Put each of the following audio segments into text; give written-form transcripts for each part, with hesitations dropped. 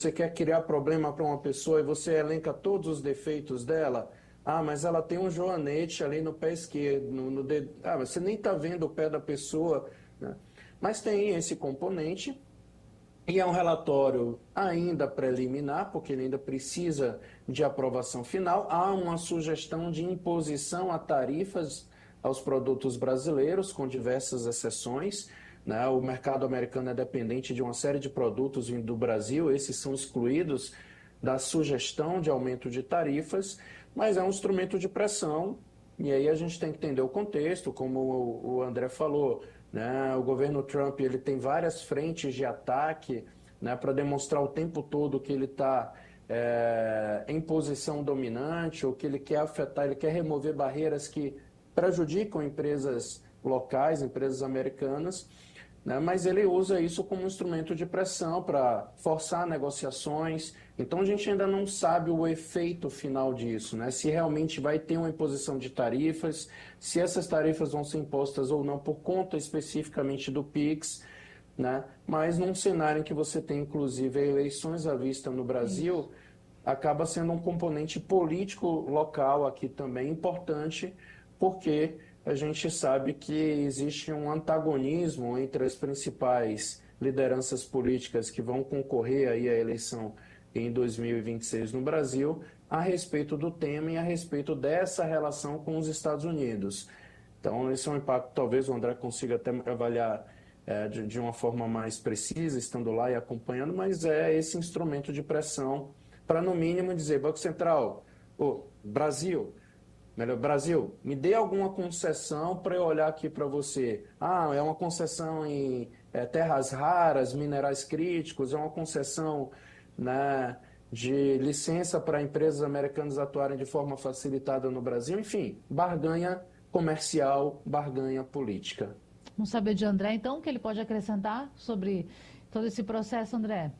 você quer criar problema para uma pessoa e você elenca todos os defeitos dela. Ah, mas ela tem um joanete ali no pé esquerdo, no dedo. Ah, mas você nem está vendo o pé da pessoa, né? Mas tem esse componente. E é um relatório ainda preliminar, porque ele ainda precisa de aprovação final. Há uma sugestão de imposição a tarifas aos produtos brasileiros, com diversas exceções, né? O mercado americano é dependente de uma série de produtos vindo do Brasil, esses são excluídos da sugestão de aumento de tarifas, mas é um instrumento de pressão, e aí a gente tem que entender o contexto, como o André falou, né? O governo Trump ele tem várias frentes de ataque, né, para demonstrar o tempo todo que ele está em posição dominante, ou que ele quer afetar, ele quer remover barreiras que prejudicam empresas locais, empresas americanas, né, mas ele usa isso como instrumento de pressão para forçar negociações. Então a gente ainda não sabe o efeito final disso, né? Se realmente vai ter uma imposição de tarifas, se essas tarifas vão ser impostas ou não por conta especificamente do PIX, né? Mas num cenário em que você tem inclusive eleições à vista no Isso. Brasil, acaba sendo um componente político local aqui também importante, porque a gente sabe que existe um antagonismo entre as principais lideranças políticas que vão concorrer aí à eleição em 2026 no Brasil, a respeito do tema e a respeito dessa relação com os Estados Unidos. Então, esse é um impacto, talvez o André consiga até avaliar de uma forma mais precisa, estando lá e acompanhando, mas é esse instrumento de pressão para, no mínimo, dizer, Banco Central, Brasil, melhor, Brasil, me dê alguma concessão para eu olhar aqui para você. Ah, é uma concessão em terras raras, minerais críticos, é uma concessão, né, de licença para empresas americanas atuarem de forma facilitada no Brasil. Enfim, barganha comercial, barganha política. Vamos saber de André, então, o que ele pode acrescentar sobre todo esse processo, André?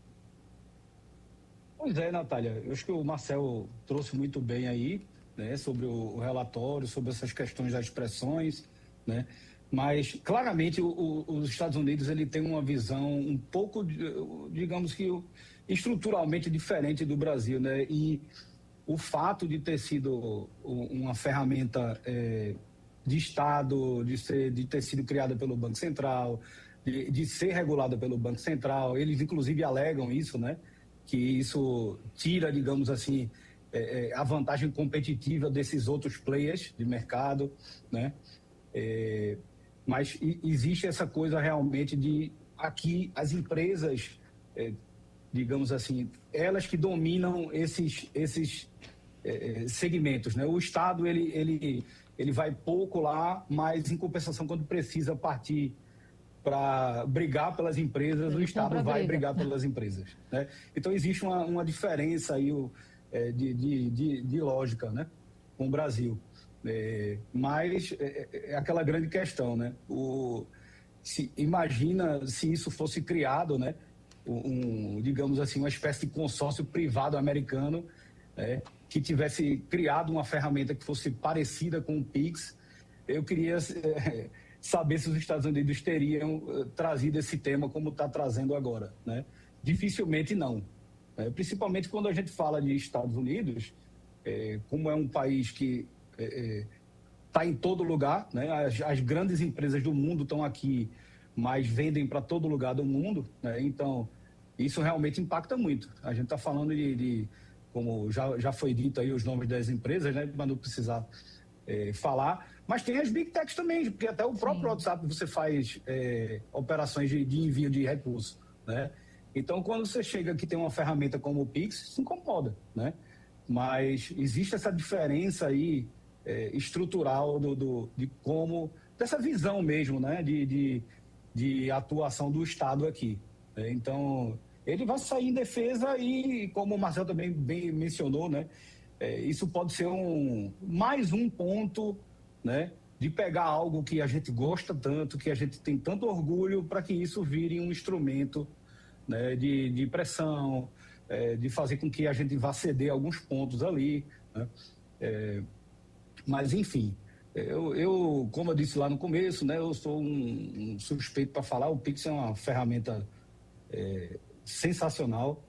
Pois é, Natália, eu acho que o Marcel trouxe muito bem aí, né, sobre o relatório, sobre essas questões das pressões, né, mas claramente os Estados Unidos ele tem uma visão um pouco, digamos que estruturalmente diferente do Brasil, né, e o fato de ter sido uma ferramenta de Estado, de ter sido criada pelo Banco Central, de ser regulada pelo Banco Central, eles inclusive alegam isso, né? Que isso tira, digamos assim, a vantagem competitiva desses outros players de mercado, né? Mas existe essa coisa realmente de aqui as empresas, digamos assim, elas que dominam esses segmentos, né? O Estado ele vai pouco lá, mas em compensação quando precisa partir para brigar pelas empresas, o Eles estão Estado para vai briga. brigar pelas empresas, né? Então existe uma diferença aí de lógica, né, com o Brasil. Mas é aquela grande questão, né? Imagina se isso fosse criado, né? Digamos assim, uma espécie de consórcio privado americano, né, que tivesse criado uma ferramenta que fosse parecida com o Pix. Eu queria saber se os Estados Unidos teriam trazido esse tema como está trazendo agora, né? Dificilmente não. Principalmente quando a gente fala de Estados Unidos, como é um país que está em todo lugar, né? As grandes empresas do mundo estão aqui, mas vendem para todo lugar do mundo, né? Então, isso realmente impacta muito. A gente está falando como já foi dito aí os nomes das empresas, né? Para não precisar falar, mas tem as Big Techs também, porque até o próprio Sim. WhatsApp você faz operações de envio de recursos, né? Então, quando você chega aqui tem uma ferramenta como o Pix, se incomoda, né? Mas existe essa diferença aí estrutural de como, dessa visão mesmo, né? De atuação do Estado aqui. Então, ele vai sair em defesa e, como o Marcel também bem mencionou, né? Isso pode ser mais um ponto, né, de pegar algo que a gente gosta tanto, que a gente tem tanto orgulho, para que isso vire um instrumento, né, de pressão, de fazer com que a gente vá ceder alguns pontos ali, né? Mas, enfim, como eu disse lá no começo, né, eu sou um suspeito para falar, o Pix é uma ferramenta sensacional,